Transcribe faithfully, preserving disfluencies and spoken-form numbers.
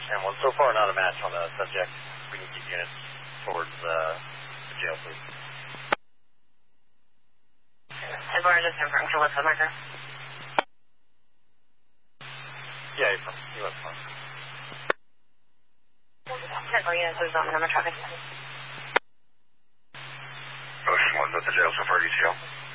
ten one. So far, not a match on the subject. We can keep units towards uh, the jail, please. Edward, just confirm to what's the marker? Yeah, you're from, you went from. Several units is on number traffic. Ocean one's at the jail so far, D C L.